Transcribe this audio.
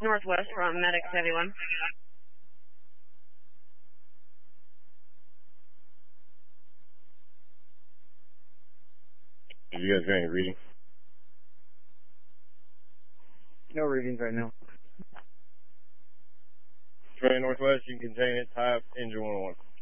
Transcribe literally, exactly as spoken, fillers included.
Northwest from Medics Heavy one. Have you guys got any readings? No readings right now. Train Northwest, you can contain it, tie up, engine one oh one.